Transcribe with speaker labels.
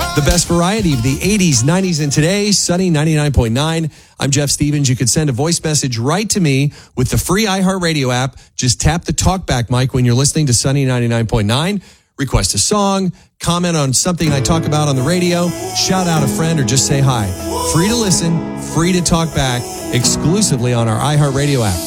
Speaker 1: The best variety of the 80s, 90s, and today, Sunny 99.9. I'm Jeff Stevens. You can send a voice message right to me with the free iHeartRadio app. Just tap the talkback mic when you're listening to Sunny 99.9. Request a song, comment on something I talk about on the radio, shout out a friend, or just say hi. Free to listen, free to talk back, exclusively on our iHeartRadio app.